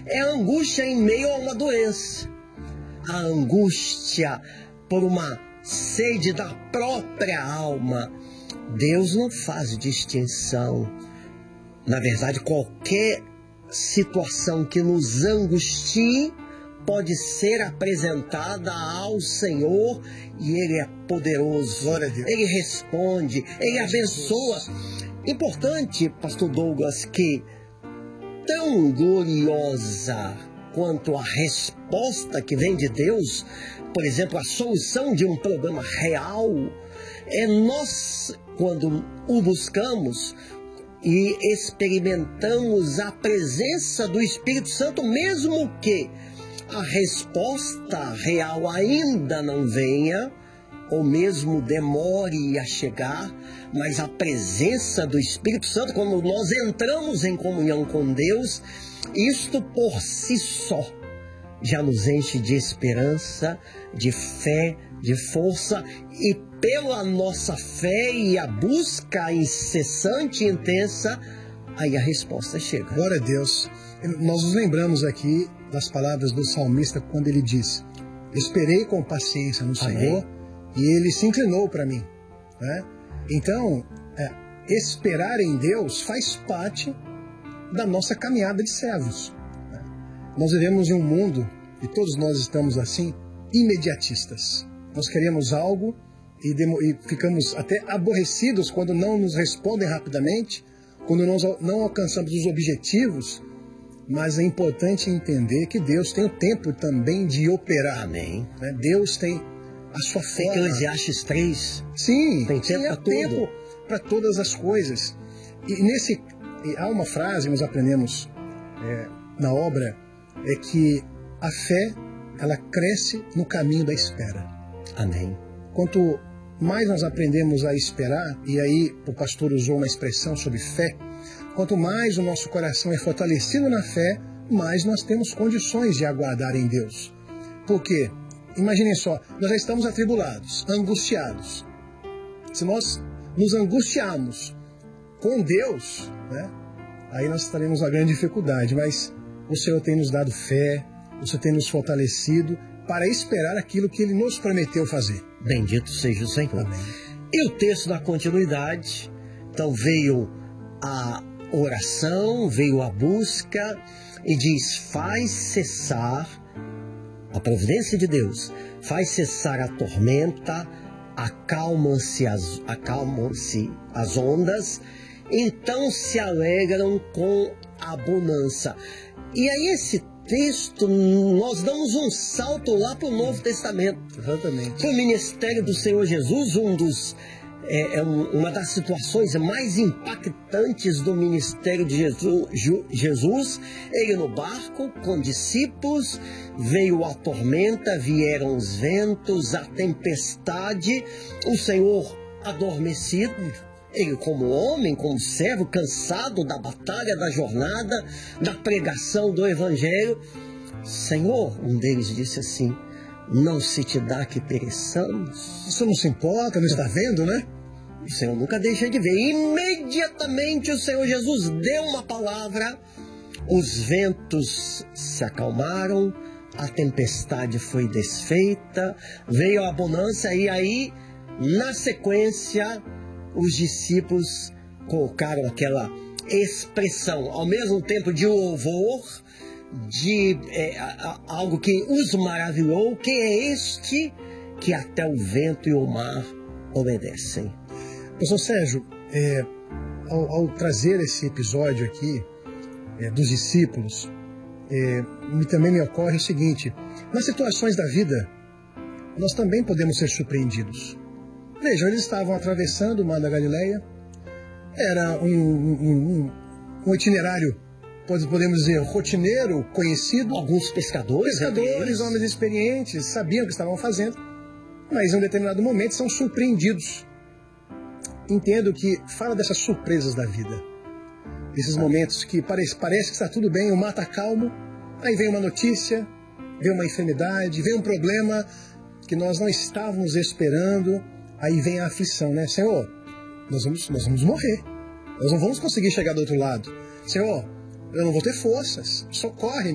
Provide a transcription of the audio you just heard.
é a angústia em meio a uma doença. A angústia por uma sede da própria alma. Deus não faz distinção. Na verdade, qualquer situação que nos angustie pode ser apresentada ao Senhor e Ele é poderoso. Glória a Deus. Ele responde, Ele abençoa. Importante, pastor Douglas, que tão gloriosa quanto a resposta que vem de Deus, por exemplo, a solução de um problema real, é nós, quando o buscamos e experimentamos a presença do Espírito Santo, mesmo que a resposta real ainda não venha, ou mesmo demore a chegar, mas a presença do Espírito Santo, quando nós entramos em comunhão com Deus, isto por si só já nos enche de esperança, de fé, de força, e pela nossa fé e a busca incessante e intensa, aí a resposta chega. Glória a Deus. Nós nos lembramos aqui das palavras do salmista quando ele diz: esperei com paciência no Senhor e Ele se inclinou para mim. Né? Então, esperar em Deus faz parte da nossa caminhada de servos. Né? Nós vivemos em um mundo, e todos nós estamos assim, imediatistas. Nós queremos algo e ficamos até aborrecidos quando não nos respondem rapidamente, quando nós não alcançamos os objetivos. Mas é importante entender que Deus tem o tempo também de operar. Amém. Né? Deus tem a sua forma. Eclesiastes 3. Sim, tem tempo para tudo. Tempo para todas as coisas. E há uma frase que nós aprendemos na obra, é que a fé, ela cresce no caminho da espera. Amém. Quanto mais nós aprendemos a esperar, e aí o pastor usou uma expressão sobre fé, quanto mais o nosso coração é fortalecido na fé, mais nós temos condições de aguardar em Deus. Por quê? Imaginem só, nós já estamos atribulados, angustiados. Se nós nos angustiarmos com Deus, né, aí nós estaremos uma grande dificuldade. Mas o Senhor tem nos dado fé, o Senhor tem nos fortalecido para esperar aquilo que Ele nos prometeu fazer. Bendito seja o Senhor. Amém. E o texto da continuidade, então veio a oração, veio a busca e diz: faz cessar, a providência de Deus, faz cessar a tormenta, acalmam-se as ondas, então se alegram com a bonança. E aí esse texto, nós damos um salto lá para o Novo Testamento. Exatamente. Para o ministério do Senhor Jesus, uma das situações mais impactantes do ministério de Jesus, ele no barco com discípulos, veio a tormenta, vieram os ventos, a tempestade, o Senhor adormecido, ele como homem, como servo, cansado da batalha, da jornada, da pregação do Evangelho. Senhor, um deles disse assim: não se te dá que pereçamos? Isso não se importa, não está vendo, né? O Senhor nunca deixa de ver. Imediatamente o Senhor Jesus deu uma palavra, os ventos se acalmaram, a tempestade foi desfeita, veio a bonança, e aí, na sequência, os discípulos colocaram aquela expressão, ao mesmo tempo de louvor, de algo que os maravilhou: quem é este que até o vento e o mar obedecem? Pastor Sérgio, ao trazer esse episódio aqui dos discípulos, também me ocorre o seguinte: nas situações da vida, nós também podemos ser surpreendidos. Vejam, eles estavam atravessando o Mar da Galileia, era um itinerário, podemos dizer, rotineiro, conhecido. Alguns pescadores, homens experientes, sabiam o que estavam fazendo, mas em um determinado momento são surpreendidos. Entendo que fala dessas surpresas da vida, esses momentos que parece que está tudo bem, o mar está calmo, aí vem uma notícia, vem uma enfermidade, vem um problema que nós não estávamos esperando, aí vem a aflição, né? Senhor, nós vamos morrer, nós não vamos conseguir chegar do outro lado. Senhor, eu não vou ter forças, socorre-me.